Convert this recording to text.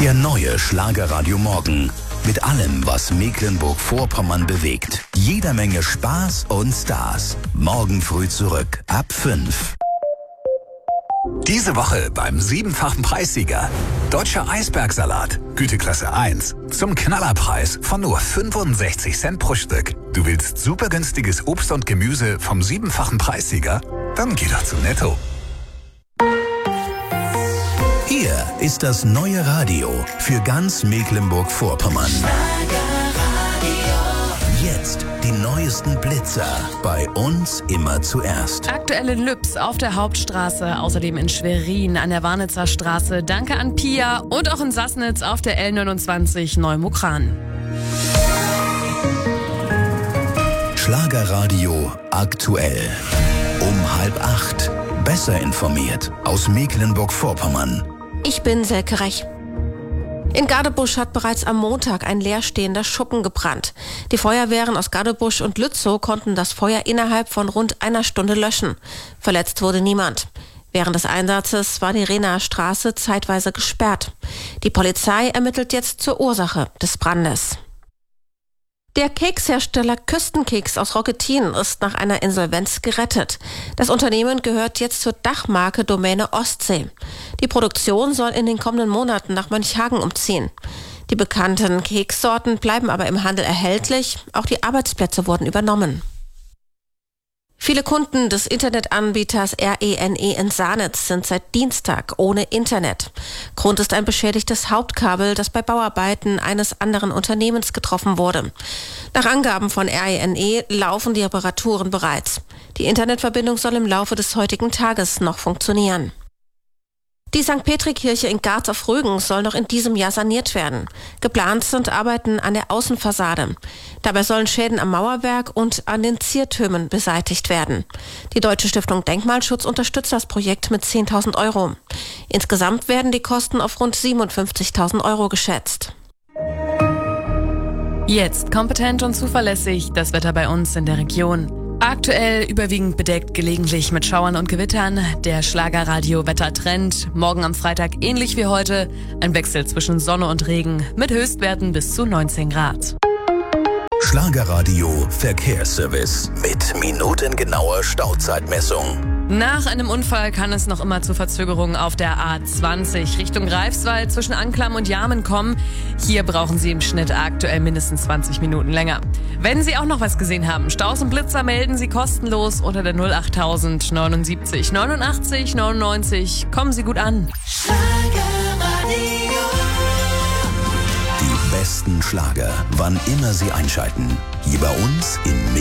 Der neue Schlagerradio Morgen. Mit allem, was Mecklenburg-Vorpommern bewegt. Jeder Menge Spaß und Stars. Morgen früh zurück, ab 5. Diese Woche beim 7-fachen Preissieger. Deutscher Eisbergsalat, Güteklasse 1. Zum Knallerpreis von nur 65 Cent pro Stück. Du willst super günstiges Obst und Gemüse vom 7-fachen Preissieger? Dann geh doch zu Netto. Hier ist das neue Radio für ganz Mecklenburg-Vorpommern. Jetzt die neuesten Blitzer. Bei uns immer zuerst. Aktuell in Lübs auf der Hauptstraße, außerdem in Schwerin an der Warnitzer Straße. Danke an Pia und auch in Sassnitz auf der L29 Neumukran. Schlagerradio aktuell. Um 7:30. Besser informiert aus Mecklenburg-Vorpommern. Ich bin Selke Rech. In Gadebusch hat bereits am Montag ein leerstehender Schuppen gebrannt. Die Feuerwehren aus Gadebusch und Lützow konnten das Feuer innerhalb von rund einer Stunde löschen. Verletzt wurde niemand. Während des Einsatzes war die Rehnaer Straße zeitweise gesperrt. Die Polizei ermittelt jetzt zur Ursache des Brandes. Der Kekshersteller Küstenkeks aus Roquetin ist nach einer Insolvenz gerettet. Das Unternehmen gehört jetzt zur Dachmarke Domäne Ostsee. Die Produktion soll in den kommenden Monaten nach Mönchhagen umziehen. Die bekannten Kekssorten bleiben aber im Handel erhältlich. Auch die Arbeitsplätze wurden übernommen. Viele Kunden des Internetanbieters RENE in Sahnitz sind seit Dienstag ohne Internet. Grund ist ein beschädigtes Hauptkabel, das bei Bauarbeiten eines anderen Unternehmens getroffen wurde. Nach Angaben von RENE laufen die Reparaturen bereits. Die Internetverbindung soll im Laufe des heutigen Tages noch funktionieren. Die St. Petri-Kirche in Garz auf Rügen soll noch in diesem Jahr saniert werden. Geplant sind Arbeiten an der Außenfassade. Dabei sollen Schäden am Mauerwerk und an den Ziertürmen beseitigt werden. Die Deutsche Stiftung Denkmalschutz unterstützt das Projekt mit 10.000 Euro. Insgesamt werden die Kosten auf rund 57.000 Euro geschätzt. Jetzt kompetent und zuverlässig das Wetter bei uns in der Region. Aktuell überwiegend bedeckt, gelegentlich mit Schauern und Gewittern. Der Schlagerradio-Wettertrend. Morgen am Freitag ähnlich wie heute. Ein Wechsel zwischen Sonne und Regen mit Höchstwerten bis zu 19 Grad. Schlagerradio Verkehrsservice mit minutengenauer Stauzeitmessung. Nach einem Unfall kann es noch immer zu Verzögerungen auf der A20 Richtung Greifswald zwischen Anklam und Jarmen kommen. Hier brauchen Sie im Schnitt aktuell mindestens 20 Minuten länger. Wenn Sie auch noch was gesehen haben, Staus und Blitzer, melden Sie kostenlos unter der 08000 79 89 99. Kommen Sie gut an. Die besten Schlager, wann immer Sie einschalten. Hier bei uns in